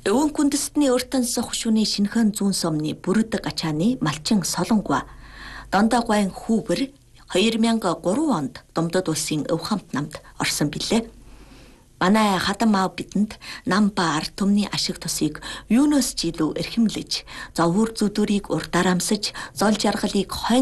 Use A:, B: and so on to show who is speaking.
A: Өвөн күндэстний өртөнсөх шүний шинхэн зүүн сомны бүрдэг ачааны малчин солонгва Дондогвайн Хүүбэр 2003 онд Думдад улсын өв хамт намд орсон билээ. Манай хатан аав бидэнд нам ба ард түмний ашиг тусыг юунаас ч илүү эрхэмлэж, зовөр зүдүрийг урдаар амсаж, зол жаргалыг